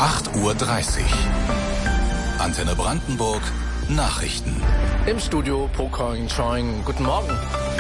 8:30 Uhr. Antenne Brandenburg Nachrichten. Im Studio Pokoing Choing. Guten Morgen.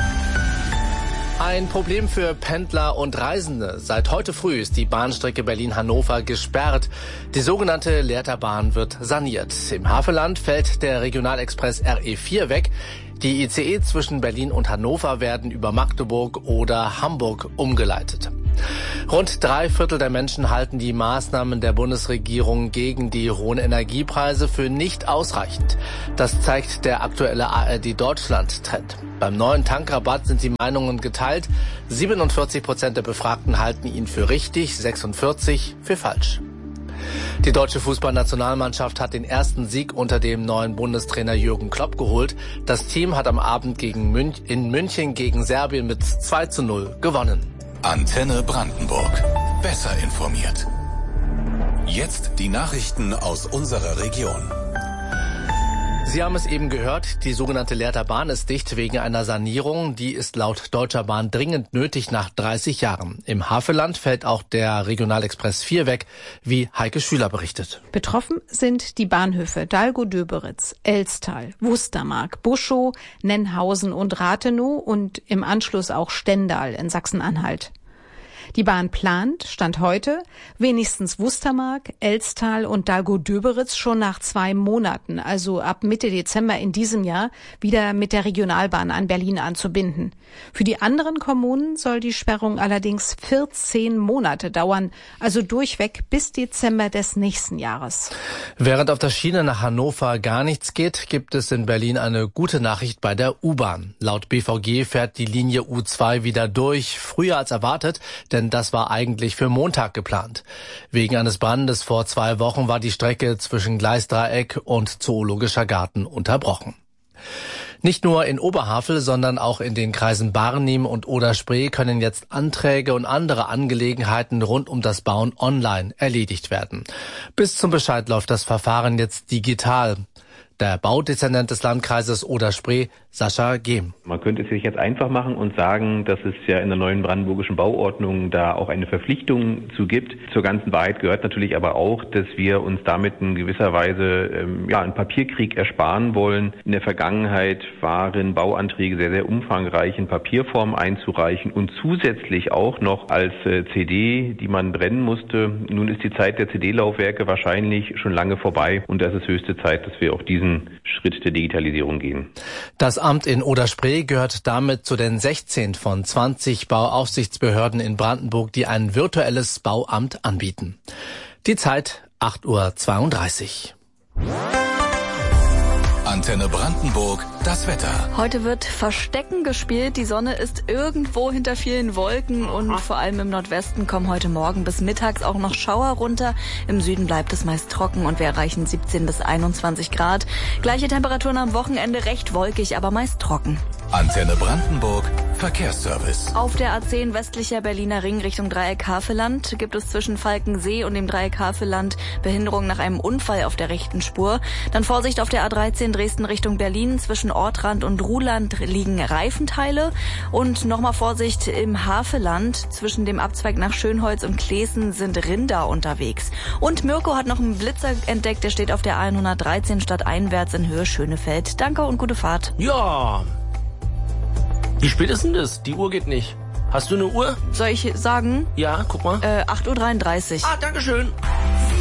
Ein Problem für Pendler und Reisende. Seit heute früh ist die Bahnstrecke Berlin-Hannover gesperrt. Die sogenannte Lehrterbahn wird saniert. Im Havelland fällt der Regionalexpress RE4 weg. Die ICE zwischen Berlin und Hannover werden über Magdeburg oder Hamburg umgeleitet. Rund 3/4 der Menschen halten die Maßnahmen der Bundesregierung gegen die hohen Energiepreise für nicht ausreichend. Das zeigt der aktuelle ARD-Deutschland-Trend. Beim neuen Tankrabatt sind die Meinungen geteilt. 47% der Befragten halten ihn für richtig, 46% für falsch. Die deutsche Fußballnationalmannschaft hat den ersten Sieg unter dem neuen Bundestrainer Jürgen Klopp geholt. Das Team hat am Abend in München gegen Serbien mit 2:0 gewonnen. Antenne Brandenburg. Besser informiert. Jetzt die Nachrichten aus unserer Region. Sie haben es eben gehört, die sogenannte Lehrterbahn ist dicht wegen einer Sanierung. Die ist laut Deutscher Bahn dringend nötig nach 30 Jahren. Im Havelland fällt auch der Regionalexpress 4 weg, wie Heike Schüler berichtet. Betroffen sind die Bahnhöfe Dahlgow-Döberitz, Elstal, Wustermark, Buschow, Nennhausen und Rathenow und im Anschluss auch Stendal in Sachsen-Anhalt. Die Bahn plant, Stand heute, wenigstens Wustermark, Elstal und Dahlgow-Döberitz schon nach 2 Monaten, also ab Mitte Dezember in diesem Jahr, wieder mit der Regionalbahn an Berlin anzubinden. Für die anderen Kommunen soll die Sperrung allerdings 14 Monate dauern, also durchweg bis Dezember des nächsten Jahres. Während auf der Schiene nach Hannover gar nichts geht, gibt es in Berlin eine gute Nachricht bei der U-Bahn. Laut BVG fährt die Linie U2 wieder durch, früher als erwartet, denn das war eigentlich für Montag geplant. Wegen eines Brandes vor 2 Wochen war die Strecke zwischen Gleisdreieck und Zoologischer Garten unterbrochen. Nicht nur in Oberhavel, sondern auch in den Kreisen Barnim und Oder-Spree können jetzt Anträge und andere Angelegenheiten rund um das Bauen online erledigt werden. Bis zum Bescheid läuft das Verfahren jetzt digital. Der Baudezernent des Landkreises Oder-Spree, Sascha Gehm. Man könnte es sich jetzt einfach machen und sagen, dass es ja in der neuen brandenburgischen Bauordnung da auch eine Verpflichtung zu gibt. Zur ganzen Wahrheit gehört natürlich aber auch, dass wir uns damit in gewisser Weise einen Papierkrieg ersparen wollen. In der Vergangenheit waren Bauanträge sehr, sehr umfangreich in Papierform einzureichen und zusätzlich auch noch als CD, die man brennen musste. Nun ist die Zeit der CD-Laufwerke wahrscheinlich schon lange vorbei und das ist höchste Zeit, dass wir auch diesen Schritt der Digitalisierung gehen. Das Amt in Oder-Spree gehört damit zu den 16 von 20 Bauaufsichtsbehörden in Brandenburg, die ein virtuelles Bauamt anbieten. Die Zeit 8:32 Uhr. Antenne Brandenburg, das Wetter. Heute wird Verstecken gespielt. Die Sonne ist irgendwo hinter vielen Wolken und vor allem im Nordwesten kommen heute Morgen bis mittags auch noch Schauer runter. Im Süden bleibt es meist trocken und wir erreichen 17 bis 21 Grad. Gleiche Temperaturen am Wochenende, recht wolkig, aber meist trocken. Antenne Brandenburg, Verkehrsservice. Auf der A10 westlicher Berliner Ring Richtung Dreieck Havelland gibt es zwischen Falkensee und dem Dreieck Havelland Behinderung nach einem Unfall auf der rechten Spur. Dann Vorsicht auf der A13 Dresden Richtung Berlin. Zwischen Ortrand und Ruhland liegen Reifenteile. Und nochmal Vorsicht im Havelland. Zwischen dem Abzweig nach Schönholz und Klesen sind Rinder unterwegs. Und Mirko hat noch einen Blitzer entdeckt. Der steht auf der A113 stadteinwärts in Höhe Schönefeld. Danke und gute Fahrt. Ja. Wie spät ist denn das? Die Uhr geht nicht. Hast du eine Uhr? Soll ich sagen? Ja, guck mal. 8:33 Uhr. Dankeschön.